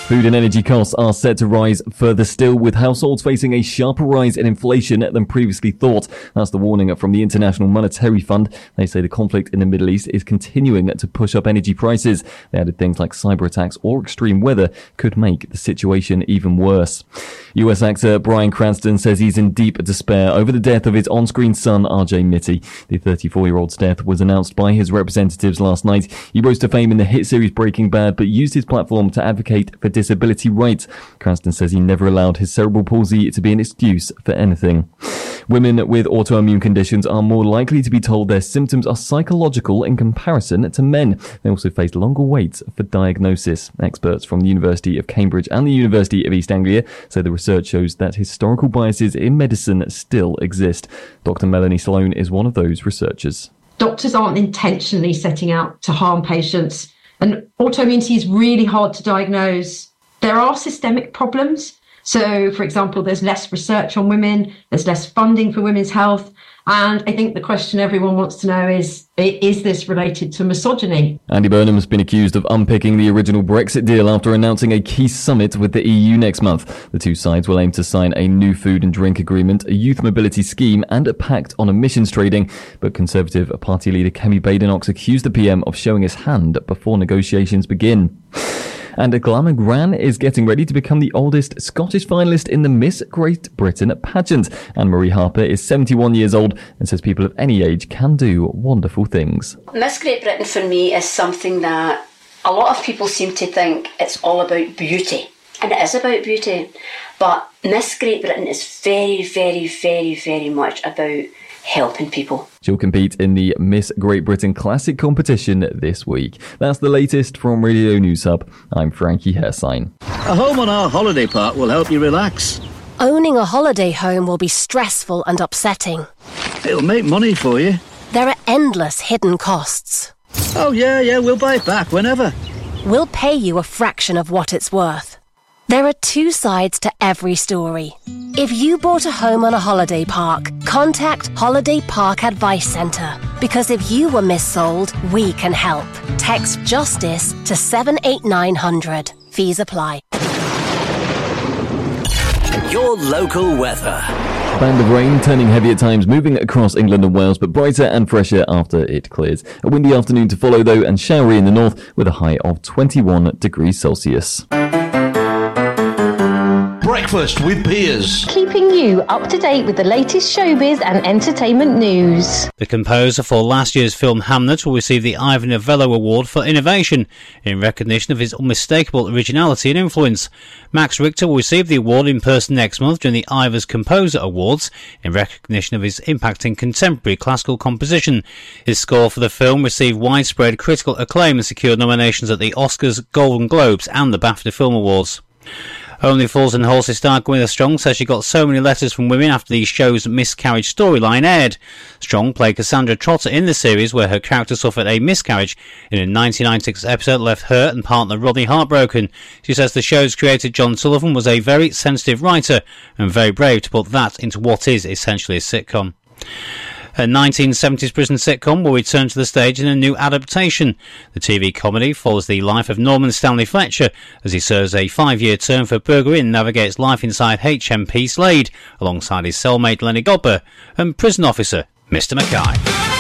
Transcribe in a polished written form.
Food and energy costs are set to rise further still, with households facing a sharper rise in inflation than previously thought. That's the warning from the International Monetary Fund. They say the conflict in the Middle East is continuing to push up energy prices. They added things like cyber attacks or extreme weather could make the situation even worse. US actor Bryan Cranston says he's in deep despair over the death of his on-screen son, RJ Mitty. The 34-year-old's death was announced by his representatives last night. He rose to fame in the hit series Breaking Bad, but used his platform to advocate for disability rights. Cranston says he never allowed his cerebral palsy to be an excuse for anything. Women with autoimmune conditions are more likely to be told their symptoms are psychological in comparison to men. They also face longer waits for diagnosis. Experts from the University of Cambridge and the University of East Anglia say the research shows that historical biases in medicine still exist. Dr. Melanie Sloan is one of those researchers. Doctors aren't intentionally setting out to harm patients, and autoimmunity is really hard to diagnose. There are systemic problems. So, for example, there's less research on women, there's less funding for women's health. And I think the question everyone wants to know is this related to misogyny? Andy Burnham has been accused of unpicking the original Brexit deal after announcing a key summit with the EU next month. The two sides will aim to sign a new food and drink agreement, a youth mobility scheme and a pact on emissions trading. But Conservative Party leader Kemi Badenoch accused the PM of showing his hand before negotiations begin. And Glamour Gran is getting ready to become the oldest Scottish finalist in the Miss Great Britain pageant. Anne-Marie Harper is 71 years old and says people of any age can do wonderful things. Miss Great Britain for me is something that a lot of people seem to think it's all about beauty. And it is about beauty. But Miss Great Britain is very, very, very, very much about helping people. She'll compete in the Miss Great Britain Classic competition this week. That's the latest from Radio News Hub. I'm Frankie Hersign. A home on our holiday park will help you relax. Owning a holiday home will be stressful and upsetting. It'll make money for you. There are endless hidden costs. Oh yeah, we'll buy it back whenever. We'll pay you a fraction of what it's worth. There are two sides to every story. If you bought a home on a holiday park, contact Holiday Park Advice Centre. Because if you were missold, we can help. Text JUSTICE to 78900. Fees apply. Your local weather. Band of rain turning heavy at times, moving across England and Wales, but brighter and fresher after it clears. A windy afternoon to follow though, and showery in the north with a high of 21 degrees Celsius. Breakfast with Piers. Keeping you up to date with the latest showbiz and entertainment news. The composer for last year's film Hamnet will receive the Ivor Novello Award for Innovation in recognition of his unmistakable originality and influence. Max Richter will receive the award in person next month during the Ivors Composer Awards in recognition of his impact in contemporary classical composition. His score for the film received widespread critical acclaim and secured nominations at the Oscars, Golden Globes and the BAFTA Film Awards. Only Fools and Horses star Gwyneth Strong says she got so many letters from women after the show's miscarriage storyline aired. Strong played Cassandra Trotter in the series, where her character suffered a miscarriage in a 1996 episode that left her and partner Rodney heartbroken. She says the show's creator John Sullivan was a very sensitive writer and very brave to put that into what is essentially a sitcom. A 1970s prison sitcom will return to the stage in a new adaptation. The TV comedy follows the life of Norman Stanley Fletcher as he serves a 5-year term for burglary and navigates life inside HMP Slade alongside his cellmate Lenny Godber and prison officer Mr. Mackay.